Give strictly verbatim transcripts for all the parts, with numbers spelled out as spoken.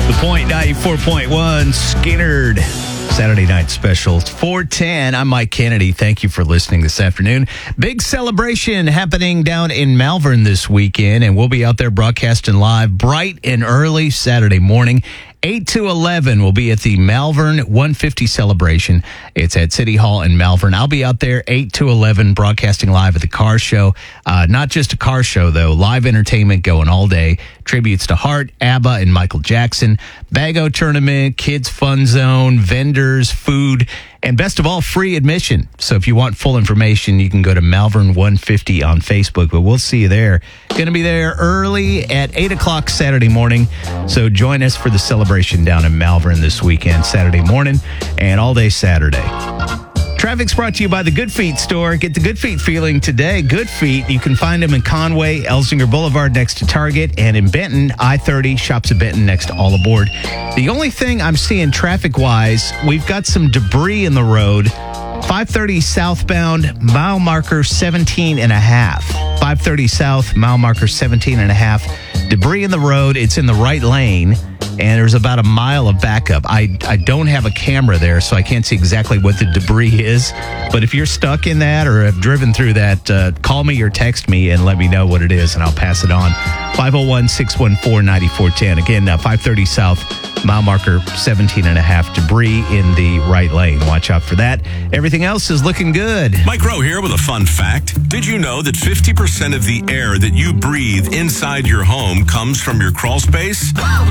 The Point ninety-four point one, Skinnerd. Saturday night special. It's four ten. I'm Mike Kennedy. Thank you for listening this afternoon. Big celebration happening down in Malvern this weekend, and we'll be out there broadcasting live bright and early Saturday morning. eight to eleven will be at the Malvern one fifty celebration. It's at City Hall in Malvern. I'll be out there eight to eleven broadcasting live at the car show. Uh, not just a car show, though. Live entertainment going all day. Tributes to Heart, ABBA, and Michael Jackson. Bago tournament, kids fun zone, vendors, food, and best of all, free admission. So if you want full information, you can go to Malvern one fifty on Facebook. But we'll see you there. Going to be there early at eight o'clock Saturday morning. So join us for the celebration down in Malvern this weekend, Saturday morning and all day Saturday. Traffic's brought to you by the Good Feet store. Get the Good Feet feeling today. Good Feet, you can find them in Conway, Elsinger Boulevard next to Target, and in Benton, I thirty, Shops at Benton next to All Aboard. The only thing I'm seeing traffic-wise, we've got some debris in the road. five thirty southbound, mile marker seventeen and a half. five thirty south, mile marker seventeen and a half. Debris in the road. It's in the right lane. And there's about a mile of backup. I, I don't have a camera there, so I can't see exactly what the debris is. But if you're stuck in that or have driven through that, uh, call me or text me and let me know what it is, and I'll pass it on. five oh one, six one four, nine four one oh. Again, uh, five thirty south, mile marker seventeen and a half. Debris in the right lane. Watch out for that. Everything else is looking good. Mike Rowe here with a fun fact. Did you know that fifty percent of the air that you breathe inside your home comes from your crawl space?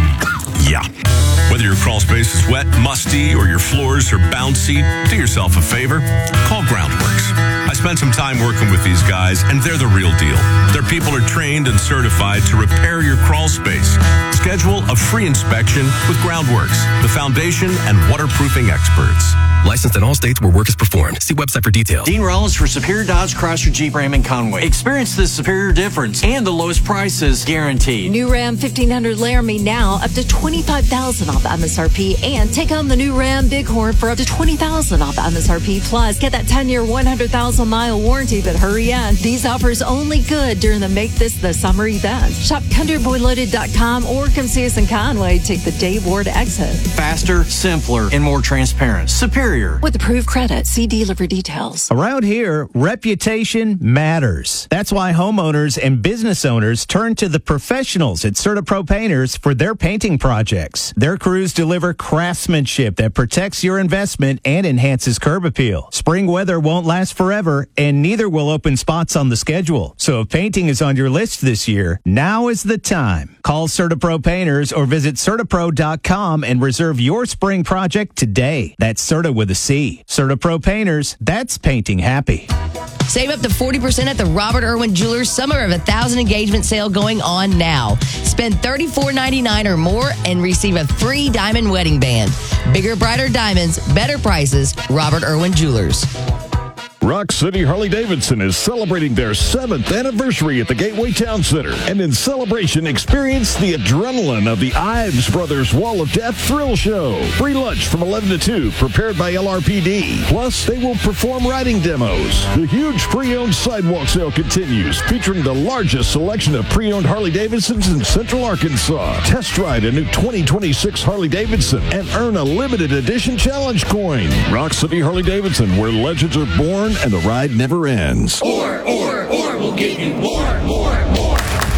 Yeah. Whether your crawl space is wet, musty, or your floors are bouncy, do yourself a favor. Call Groundworks. I spent some time working with these guys, and they're the real deal. Their people are trained and certified to repair your crawl space. Schedule a free inspection with Groundworks, the foundation and waterproofing experts. Licensed in all states where work is performed. See website for details. Dean Rollins for Superior Dodge Chrysler Jeep Ram in Conway. Experience the superior difference and the lowest prices guaranteed. New Ram fifteen hundred Laramie now up to twenty-five thousand dollars off M S R P, and take home the new Ram Bighorn for up to twenty thousand dollars off M S R P. Plus, get that ten-year, one hundred thousand mile warranty, but hurry in. These offers only good during the Make This the Summer event. Shop country boy loaded dot com or come see us in Conway. Take the Dave Ward exit. Faster, simpler, and more transparent. Superior. With approved credit, see dealer for details. Around here, reputation matters. That's why homeowners and business owners turn to the professionals at CertaPro Painters for their painting projects. Their crews deliver craftsmanship that protects your investment and enhances curb appeal. Spring weather won't last forever, and neither will open spots on the schedule. So if painting is on your list this year, now is the time. Call CertaPro Painters or visit Certapro dot com and reserve your spring project today. That's Certa with a C. CertaPro Painters, that's painting happy. Save up to forty percent at the Robert Irwin Jewelers Summer of a Thousand Engagement Sale going on now. Spend thirty-four ninety-nine or more and receive a free diamond wedding band. Bigger, brighter diamonds, better prices. Robert Irwin Jewelers. Rock City Harley-Davidson is celebrating their seventh anniversary at the Gateway Town Center. And in celebration, experience the adrenaline of the Ives Brothers Wall of Death Thrill Show. Free lunch from eleven to two, prepared by L R P D. Plus, they will perform riding demos. The huge pre-owned sidewalk sale continues, featuring the largest selection of pre-owned Harley-Davidsons in Central Arkansas. Test ride a new twenty twenty-six Harley-Davidson and earn a limited edition challenge coin. Rock City Harley-Davidson, where legends are born and the ride never ends. Or, or, or, we'll give you more, more, more.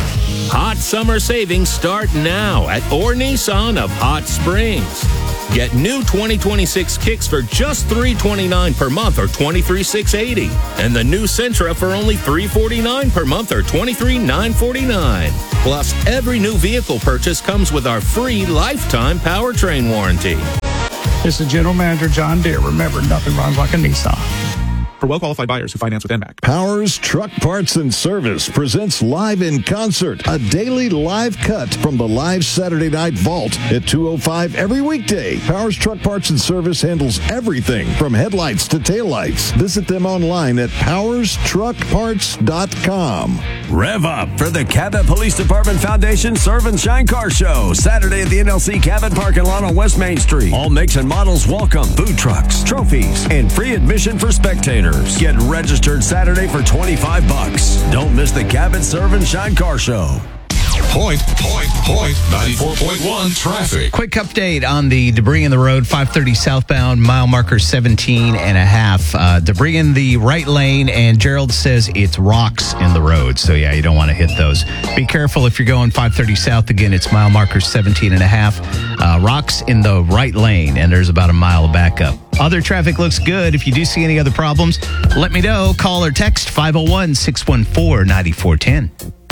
Hot summer savings start now at Orr Nissan of Hot Springs. Get new twenty twenty-six Kicks for just three hundred twenty-nine dollars per month or twenty-three thousand six hundred eighty dollars. And the new Sentra for only three hundred forty-nine dollars per month or twenty-three thousand nine hundred forty-nine dollars. Plus, every new vehicle purchase comes with our free lifetime powertrain warranty. This is General Manager John Deere. Remember, nothing runs like a Nissan. For well-qualified buyers who finance with N M A C. Powers Truck Parts and Service presents Live in Concert, a daily live cut from the live Saturday Night Vault at two oh five every weekday. Powers Truck Parts and Service handles everything from headlights to taillights. Visit them online at powers truck parts dot com. Rev up for the Cabot Police Department Foundation Serve and Shine Car Show, Saturday at the N L C Cabot parking lot on West Main Street. All makes and models welcome, food trucks, trophies, and free admission for spectators. Get registered Saturday for twenty-five bucks. Don't miss the Cabot Serve and Shine Car Show. Point, point, point, ninety-four point one traffic. Quick update on the debris in the road, five thirty southbound, mile marker seventeen and a half. Uh, debris in the right lane, and Gerald says it's rocks in the road. So, yeah, you don't want to hit those. Be careful if you're going five thirty south. Again, it's mile marker seventeen and a half. Uh, rocks in the right lane, and there's about a mile of backup. Other traffic looks good. If you do see any other problems, let me know. Call or text five oh one, six one four, nine four one oh.